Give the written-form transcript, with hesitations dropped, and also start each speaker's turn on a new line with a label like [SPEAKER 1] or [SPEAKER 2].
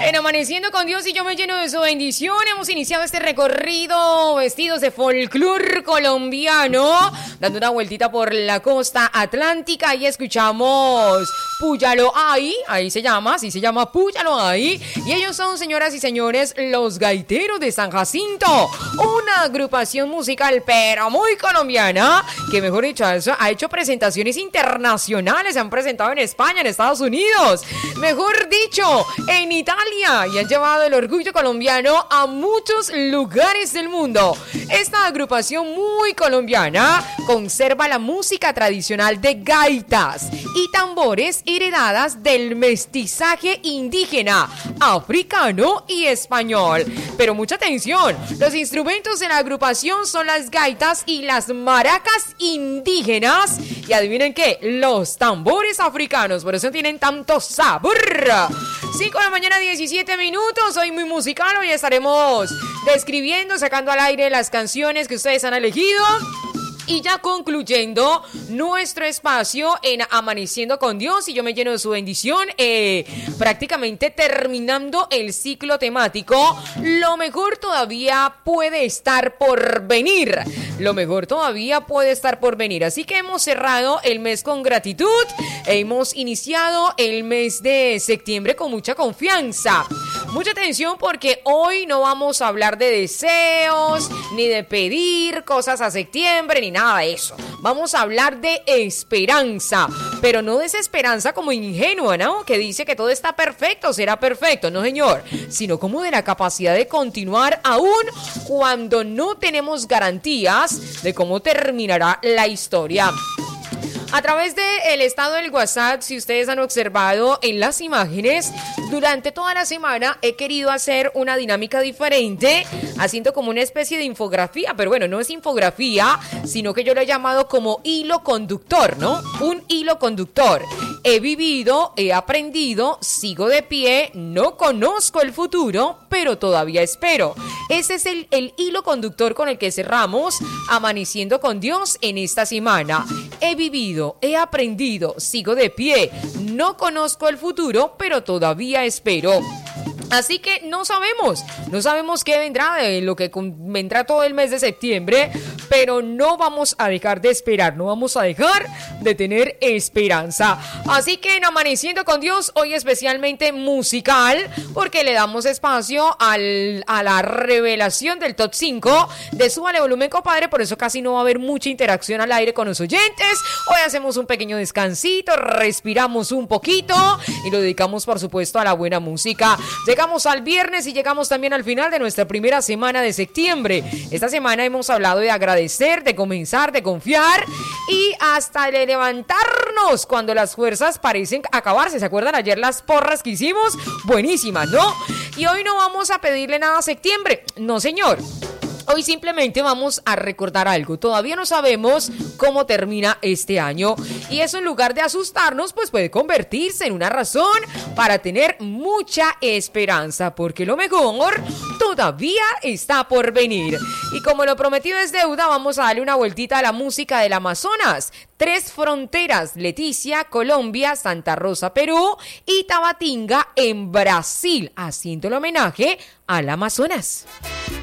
[SPEAKER 1] En Amaneciendo con Dios y yo me lleno de su bendición, hemos iniciado este recorrido vestidos de folclor colombiano, dando una vueltita por la costa atlántica y escuchamos Púyalo ahí se llama, así se llama Púyalo ahí. Y ellos son, señoras y señores, los Gaiteros de San Jacinto, una agrupación musical pero muy colombiana, que mejor dicho, ha hecho presentaciones internacionales, se han presentado en España, en Estados Unidos, mejor dicho, en Italia, y han llevado el orgullo colombiano a muchos lugares del mundo. Esta agrupación muy colombiana conserva la música tradicional de gaitas y tambores heredadas del mestizaje indígena, africano y español. Pero mucha atención, los instrumentos de la agrupación son las gaitas y las maracas indígenas, y adivinen qué, los tambores africanos, por eso tienen tanto sabor. 5 de la mañana, 17 minutos, hoy muy musical, hoy estaremos describiendo, sacando al aire las canciones que ustedes han elegido. Y ya concluyendo nuestro espacio en Amaneciendo con Dios y yo me lleno de su bendición, prácticamente terminando el ciclo temático, lo mejor todavía puede estar por venir. Lo mejor todavía puede estar por venir. Así que hemos cerrado el mes con gratitud, hemos iniciado el mes de septiembre con mucha confianza. Mucha atención porque hoy no vamos a hablar de deseos, ni de pedir cosas a septiembre, ni nada de eso. Vamos a hablar de esperanza, pero no desesperanza como ingenua, ¿no? Que dice que todo está perfecto, será perfecto. No, señor, sino como de la capacidad de continuar aún cuando no tenemos garantías de cómo terminará la historia. A través del estado del WhatsApp, si ustedes han observado en las imágenes, durante toda la semana he querido hacer una dinámica diferente, haciendo como una especie de infografía, pero bueno, no es infografía, sino que yo lo he llamado como hilo conductor, ¿no? Un hilo conductor. He vivido, he aprendido, sigo de pie, no conozco el futuro, pero todavía espero. Ese es el hilo conductor con el que cerramos Amaneciendo con Dios en esta semana. He vivido, he aprendido, sigo de pie, no conozco el futuro, pero todavía espero. Así que no sabemos qué vendrá de lo que vendrá todo el mes de septiembre, pero no vamos a dejar de esperar, no vamos a dejar de tener esperanza. Así que en Amaneciendo con Dios, hoy especialmente musical, porque le damos espacio a la revelación del top 5 de Súbale Volumen, compadre, por eso casi no va a haber mucha interacción al aire con los oyentes. Hoy hacemos un pequeño descansito, respiramos un poquito y lo dedicamos, por supuesto, a la buena música. Llegamos al viernes y llegamos también al final de nuestra primera semana de septiembre. Esta semana hemos hablado de agradecer, de comenzar, de confiar y hasta de levantarnos cuando las fuerzas parecen acabarse. ¿Se acuerdan ayer las porras que hicimos? Buenísimas, ¿no? Y hoy no vamos a pedirle nada a septiembre. No, señor. Hoy simplemente vamos a recordar algo. Todavía no sabemos cómo termina este año y eso, en lugar de asustarnos, pues puede convertirse en una razón para tener mucha esperanza, porque lo mejor todavía está por venir. Y como lo prometido es deuda, vamos a darle una vueltita a la música del Amazonas. 3 fronteras: Leticia, Colombia; Santa Rosa, Perú; y Tabatinga en Brasil, haciendo el homenaje al Amazonas.